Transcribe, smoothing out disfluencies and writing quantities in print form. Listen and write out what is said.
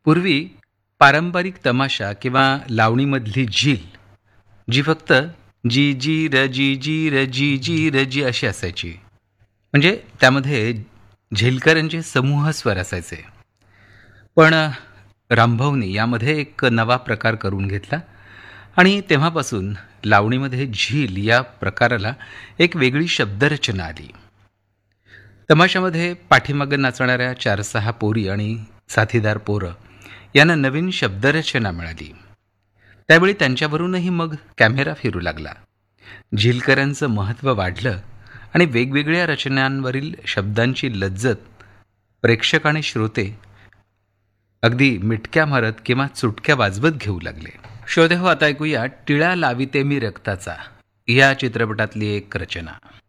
पूर्वी पारंपरिक तमाशा किंवा लावणीमधली झील जी फक्त जी जी र जी जी र जी जी र जी अशी असायची. म्हणजे त्यामध्ये झेलकरांचे समूह स्वर असायचे. पण रामभाऊनी यामध्ये एक नवा प्रकार करून घेतला आणि तेव्हापासून लावणीमध्ये झील या प्रकाराला एक वेगळी शब्दरचना आली. तमाशामध्ये पाठीमागं नाचणाऱ्या 4-6 पोरी आणि साथीदार पोरं यांना नवीन शब्दरचना मिळाली. त्यावेळी त्यांच्यावरूनही मग कॅमेरा फिरू लागला. झिलकरांचं महत्त्व वाढलं आणि वेगवेगळ्या रचनांवरील शब्दांची लज्जत प्रेक्षक आणि श्रोते अगदी मिटक्या मारत किंवा चुटक्या वाजवत घेऊ लागले. श्रोते हो, आता ऐकूया टिळा लाविते मी रक्ताचा या चित्रपटातली एक रचना.